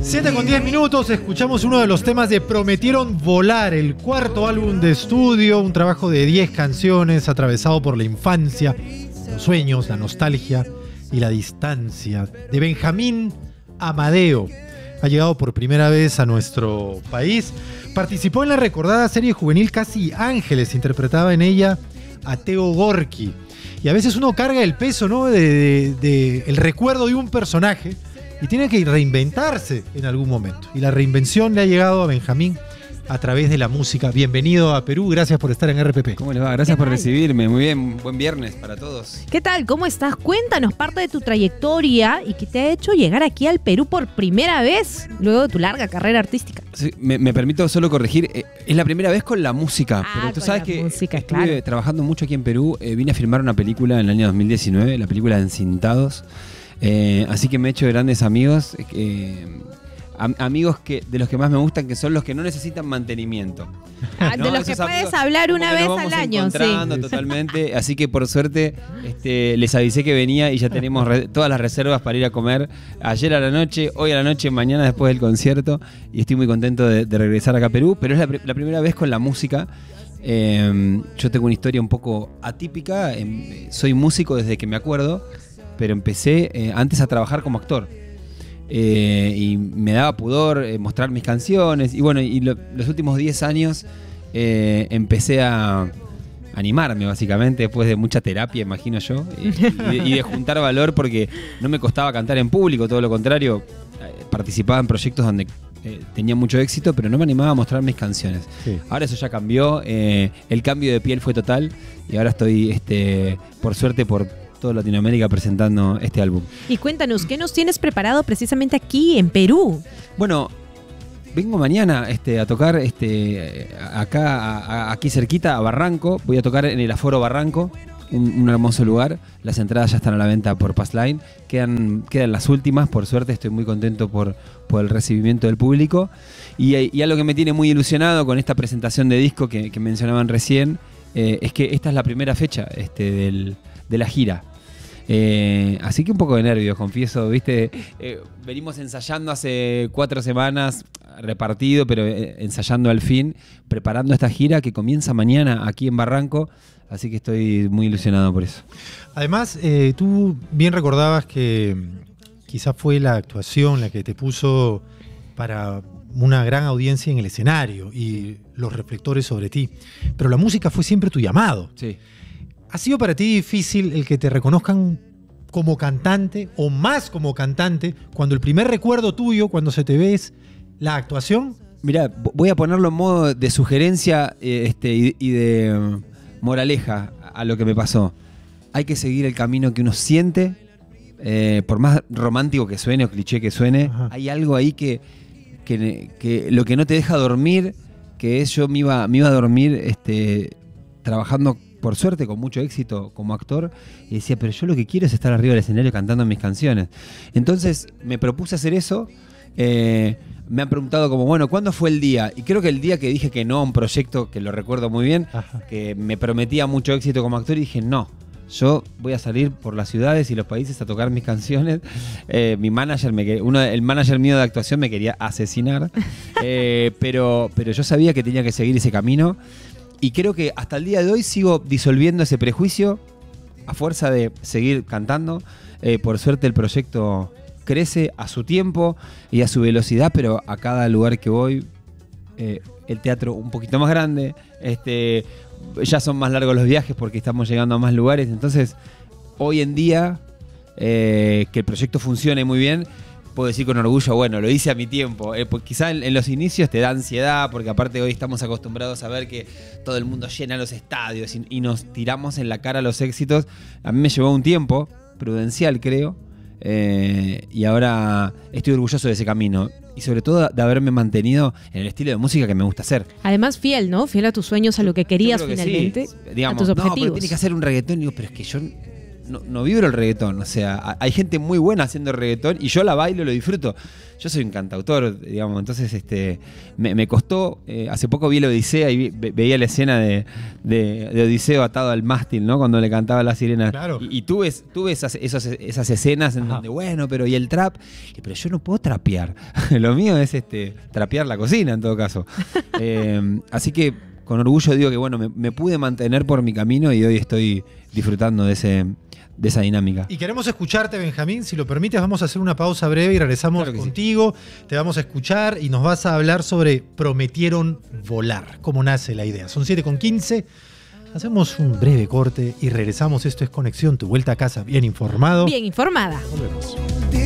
7:10, escuchamos uno de los temas de Prometieron Volar, el cuarto álbum de estudio, un trabajo de 10 canciones atravesado por la infancia, los sueños, la nostalgia y la distancia, de Benjamín Amadeo. Ha llegado por primera vez a nuestro país, participó en la recordada serie juvenil Casi Ángeles, interpretaba en ella a Teo Gorki. Y a veces uno carga el peso, ¿no?, de el recuerdo de un personaje y tiene que reinventarse en algún momento. Y la reinvención le ha llegado a Benjamín a través de la música. Bienvenido a Perú, gracias por estar en RPP. ¿Cómo les va? Gracias por recibirme. Muy bien, buen viernes para todos. ¿Qué tal? ¿Cómo estás? Cuéntanos parte de tu trayectoria y qué te ha hecho llegar aquí al Perú por primera vez, luego de tu larga carrera artística. Sí, me permito solo corregir, es la primera vez con la música. Pero tú sabes que estuve trabajando mucho aquí en Perú. Vine a filmar una película en el año 2019, la película de Encintados. Así que me he hecho grandes amigos, amigos de los que más me gustan, que son los que no necesitan mantenimiento. ¿No? De los que puedes hablar una vez al año. Sí. Totalmente. Así que por suerte les avisé que venía y ya tenemos todas las reservas para ir a comer ayer a la noche, hoy a la noche, mañana después del concierto. Y estoy muy contento de regresar acá a Perú, pero es la primera vez con la música. Yo tengo una historia un poco atípica. Soy músico desde que me acuerdo, pero empecé antes a trabajar como actor. Y me daba pudor mostrar mis canciones. Y bueno, los últimos 10 años empecé a animarme, básicamente, después de mucha terapia, imagino yo, y de juntar valor, porque no me costaba cantar en público, todo lo contrario. Participaba en proyectos donde tenía mucho éxito, pero no me animaba a mostrar mis canciones. Sí. Ahora eso ya cambió. El cambio de piel fue total. Y ahora estoy, por suerte, por toda Latinoamérica presentando este álbum. Y cuéntanos, ¿qué nos tienes preparado precisamente aquí en Perú? Bueno, vengo mañana a tocar aquí cerquita, a Barranco. Voy a tocar en el Aforo Barranco, un hermoso lugar. Las entradas ya están a la venta por Passline. Quedan las últimas, por suerte. Estoy muy contento por el recibimiento del público. Y algo que me tiene muy ilusionado con esta presentación de disco que mencionaban recién, es que esta es la primera fecha de la gira. Así que un poco de nervios, confieso, ¿viste? Venimos ensayando hace 4 semanas, repartido, pero ensayando al fin, preparando esta gira que comienza mañana aquí en Barranco, así que estoy muy ilusionado por eso. Además, tú bien recordabas que quizás fue la actuación la que te puso para una gran audiencia en el escenario y los reflectores sobre ti, pero la música fue siempre tu llamado. Sí. ¿Ha sido para ti difícil el que te reconozcan como cantante o más como cantante cuando el primer recuerdo tuyo, cuando se te ve, es la actuación? Mirá, voy a ponerlo en modo de sugerencia y de moraleja a lo que me pasó. Hay que seguir el camino que uno siente, por más romántico que suene o cliché que suene. Ajá. Hay algo ahí que lo que no te deja dormir, que es yo me iba a dormir trabajando, por suerte, con mucho éxito como actor, y decía, pero yo lo que quiero es estar arriba del escenario cantando mis canciones. Entonces me propuse hacer eso. Me han preguntado como, bueno, ¿cuándo fue el día? Y creo que el día que dije que no a un proyecto, que lo recuerdo muy bien, ajá, que me prometía mucho éxito como actor, y dije, no, yo voy a salir por las ciudades y los países a tocar mis canciones. Mi manager, el manager mío de actuación me quería asesinar, pero yo sabía que tenía que seguir ese camino. Y creo que hasta el día de hoy sigo disolviendo ese prejuicio a fuerza de seguir cantando. Por suerte el proyecto crece a su tiempo y a su velocidad, pero a cada lugar que voy, el teatro un poquito más grande, ya son más largos los viajes porque estamos llegando a más lugares. Entonces, hoy en día, que el proyecto funcione muy bien, puedo decir con orgullo, bueno, lo hice a mi tiempo. Pues quizá en los inicios te da ansiedad, porque aparte hoy estamos acostumbrados a ver que todo el mundo llena los estadios y nos tiramos en la cara los éxitos. A mí me llevó un tiempo prudencial, creo, y ahora estoy orgulloso de ese camino. Y sobre todo de haberme mantenido en el estilo de música que me gusta hacer. Además fiel, ¿no? Fiel a tus sueños, a lo que querías finalmente, sí. Digamos, a tus objetivos. No, pero tienes que hacer un reggaetón. Y digo, pero es que yo no vibro el reggaetón. O sea, hay gente muy buena haciendo reggaetón y yo la bailo, lo disfruto. Yo soy un cantautor, digamos, entonces me costó. Hace poco vi la Odisea y veía la escena de Odiseo atado al mástil, ¿no? Cuando le cantaba la sirena. Claro. Y tuve esas escenas en donde, bueno, pero ¿y el trap? Pero yo no puedo trapear. Lo mío es trapear la cocina, en todo caso. Así que con orgullo digo que, bueno, me pude mantener por mi camino y hoy estoy disfrutando de esa dinámica. Y queremos escucharte, Benjamín. Si lo permites, vamos a hacer una pausa breve y regresamos Claro que contigo. Sí. Te vamos a escuchar y nos vas a hablar sobre Prometieron Volar. ¿Cómo nace la idea? Son 7:15. Hacemos un breve corte y regresamos. Esto es Conexión, tu vuelta a casa bien informado. Bien informada. Volvemos.